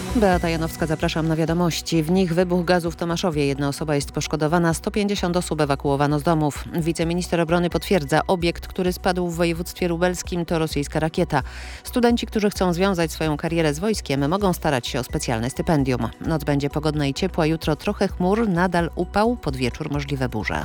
Beata Janowska, zapraszam na wiadomości. W nich wybuch gazu w Tomaszowie. 1 osoba jest poszkodowana, 150 osób ewakuowano z domów. Wiceminister obrony potwierdza, obiekt, który spadł w województwie lubelskim, to rosyjska rakieta. Studenci, którzy chcą związać swoją karierę z wojskiem, mogą starać się o specjalne stypendium. Noc będzie pogodna i ciepła, jutro trochę chmur, nadal upał, pod wieczór możliwe burze.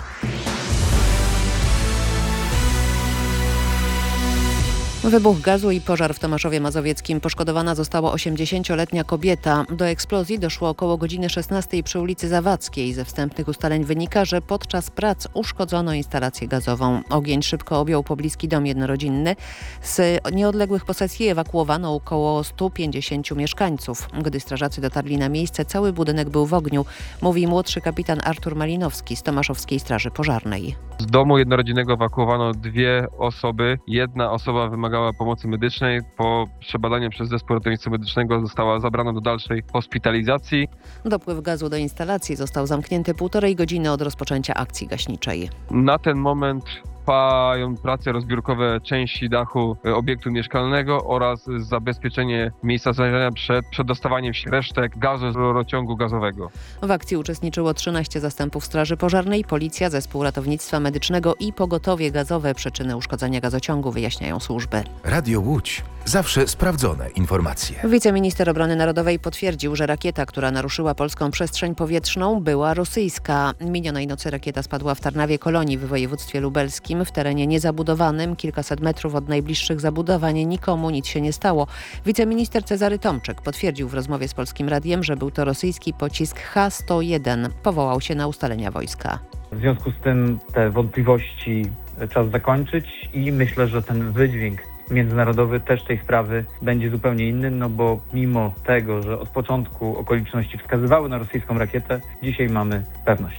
Wybuch gazu i pożar w Tomaszowie Mazowieckim. Poszkodowana została 80-letnia kobieta. Do eksplozji doszło około godziny 16 przy ulicy Zawadzkiej. Ze wstępnych ustaleń wynika, że podczas prac uszkodzono instalację gazową. Ogień szybko objął pobliski dom jednorodzinny. Z nieodległych posesji ewakuowano około 150 mieszkańców. Gdy strażacy dotarli na miejsce, cały budynek był w ogniu, mówi młodszy kapitan Artur Malinowski z Tomaszowskiej Straży Pożarnej. Z domu jednorodzinnego ewakuowano 2 osoby. Jedna osoba wymagała pomocy medycznej. Po przebadaniu przez zespół ratownictwa medycznego została zabrana do dalszej hospitalizacji. Dopływ gazu do instalacji został zamknięty 1,5 godziny od rozpoczęcia akcji gaśniczej. Na ten moment trwają prace rozbiórkowe części dachu obiektu mieszkalnego oraz zabezpieczenie miejsca zdarzenia przed przedostawaniem się resztek gazu z rurociągu gazowego. W akcji uczestniczyło 13 zastępów Straży Pożarnej, Policja, Zespół Ratownictwa Medycznego i Pogotowie Gazowe. Przyczyny uszkodzenia gazociągu wyjaśniają służby. Radio Łódź. Zawsze sprawdzone informacje. Wiceminister Obrony Narodowej potwierdził, że rakieta, która naruszyła polską przestrzeń powietrzną, była rosyjska. Minionej nocy rakieta spadła w Tarnawie Kolonii w województwie lubelskim, w terenie niezabudowanym, kilkaset metrów od najbliższych zabudowań. Nikomu nic się nie stało. Wiceminister Cezary Tomczyk potwierdził w rozmowie z Polskim Radiem, że był to rosyjski pocisk H-101. Powołał się na ustalenia wojska. W związku z tym te wątpliwości czas zakończyć i myślę, że ten wydźwięk międzynarodowy też tej sprawy będzie zupełnie inny, no bo mimo tego, że od początku okoliczności wskazywały na rosyjską rakietę, dzisiaj mamy pewność.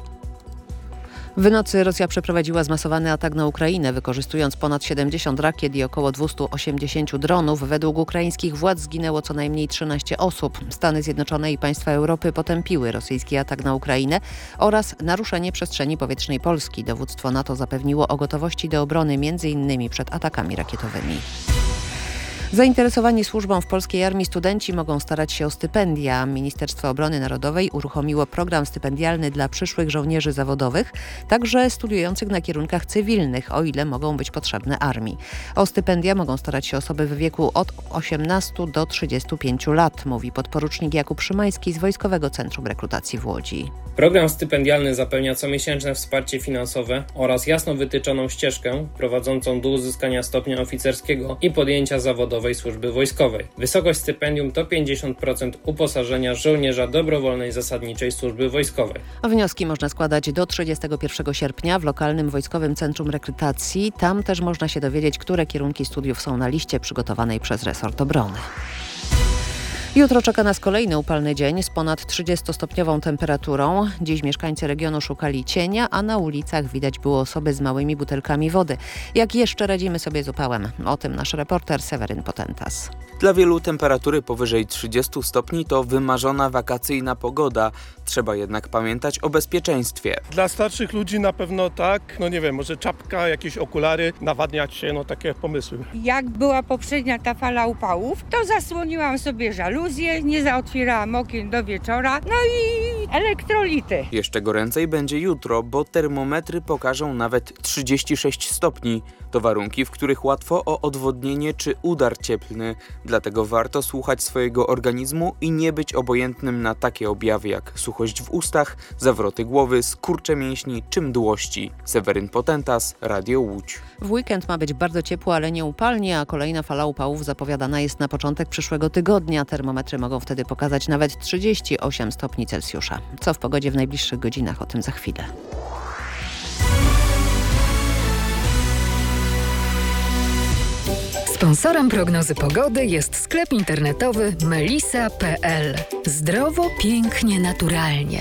W nocy Rosja przeprowadziła zmasowany atak na Ukrainę, wykorzystując ponad 70 rakiet i około 280 dronów. Według ukraińskich władz zginęło co najmniej 13 osób. Stany Zjednoczone i państwa Europy potępiły rosyjski atak na Ukrainę oraz naruszenie przestrzeni powietrznej Polski. Dowództwo NATO zapewniło o gotowości do obrony m.in. przed atakami rakietowymi. Zainteresowani służbą w polskiej armii studenci mogą starać się o stypendia. Ministerstwo Obrony Narodowej uruchomiło program stypendialny dla przyszłych żołnierzy zawodowych, także studiujących na kierunkach cywilnych, o ile mogą być potrzebne armii. O stypendia mogą starać się osoby w wieku od 18 do 35 lat, mówi podporucznik Jakub Szymański z Wojskowego Centrum Rekrutacji w Łodzi. Program stypendialny zapewnia comiesięczne wsparcie finansowe oraz jasno wytyczoną ścieżkę prowadzącą do uzyskania stopnia oficerskiego i podjęcia zawodowej służby wojskowej. Wysokość stypendium to 50% uposażenia żołnierza dobrowolnej zasadniczej służby wojskowej. Wnioski można składać do 31 sierpnia w lokalnym Wojskowym Centrum Rekrutacji. Tam też można się dowiedzieć, które kierunki studiów są na liście przygotowanej przez resort obrony. Jutro czeka nas kolejny upalny dzień z ponad 30-stopniową temperaturą. Dziś mieszkańcy regionu szukali cienia, a na ulicach widać było osoby z małymi butelkami wody. Jak jeszcze radzimy sobie z upałem? O tym nasz reporter Seweryn Potentas. Dla wielu temperatury powyżej 30 stopni to wymarzona wakacyjna pogoda. Trzeba jednak pamiętać o bezpieczeństwie. Dla starszych ludzi na pewno tak, może czapka, jakieś okulary, nawadniać się, takie pomysły. Jak była poprzednia ta fala upałów, to zasłoniłam sobie żaluzję, nie zaotwierałam okien do wieczora, i elektrolity. Jeszcze goręcej będzie jutro, bo termometry pokażą nawet 36 stopni. To warunki, w których łatwo o odwodnienie czy udar cieplny. Dlatego warto słuchać swojego organizmu i nie być obojętnym na takie objawy jak suchość w ustach, zawroty głowy, skurcze mięśni czy mdłości. Seweryn Potentas, Radio Łódź. W weekend ma być bardzo ciepło, ale nie upalnie, a kolejna fala upałów zapowiadana jest na początek przyszłego tygodnia. Termometry mogą wtedy pokazać nawet 38 stopni Celsjusza. Co w pogodzie w najbliższych godzinach? O tym za chwilę. Sponsorem prognozy pogody jest sklep internetowy melisa.pl. Zdrowo, pięknie, naturalnie.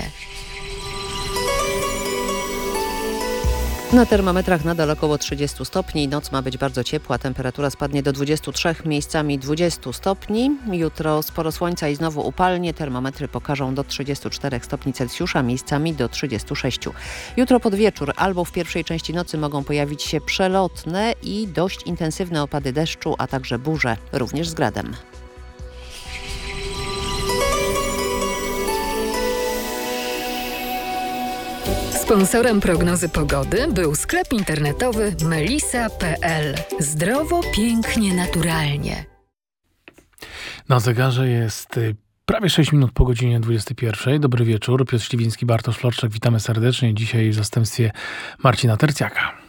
Na termometrach nadal około 30 stopni. Noc ma być bardzo ciepła. Temperatura spadnie do 23, miejscami 20 stopni. Jutro sporo słońca i znowu upalnie. Termometry pokażą do 34 stopni Celsjusza, miejscami do 36. Jutro pod wieczór albo w pierwszej części nocy mogą pojawić się przelotne i dość intensywne opady deszczu, a także burze, również z gradem. Sponsorem prognozy pogody był sklep internetowy melisa.pl. Zdrowo, pięknie, naturalnie. Na zegarze jest prawie 6 minut po godzinie 21. Dobry wieczór. Piotr Śliwiński, Bartosz Florczak. Witamy serdecznie. Dzisiaj w zastępstwie Marcina Terciaka.